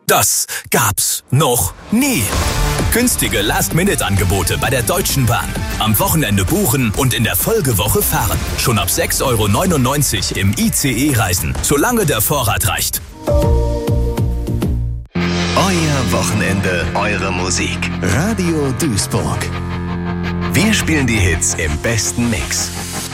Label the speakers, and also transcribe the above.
Speaker 1: Das gab's noch nie. Günstige Last-Minute-Angebote bei der Deutschen Bahn. Am Wochenende buchen und in der Folgewoche fahren. Schon ab 6,99 € im ICE reisen, solange der Vorrat reicht.
Speaker 2: Euer Wochenende, eure Musik. Radio Duisburg. Wir spielen die Hits im besten Mix.